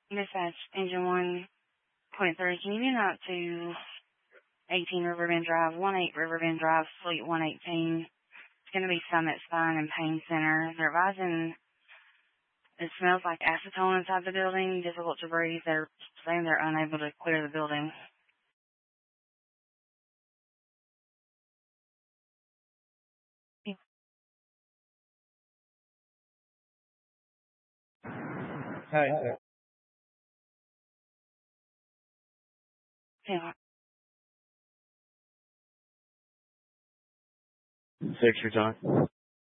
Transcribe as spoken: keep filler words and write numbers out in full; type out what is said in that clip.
Dispatch, engine one point three, can you get out to eighteen Riverbend Drive, one eight Riverbend Drive, Suite one eighteen. It's going to be Summit Spine and Pain Center. They're advising it smells like acetone inside the building, difficult to breathe. They're saying they're unable to clear the building. Hi, sir. Yeah. Six your time.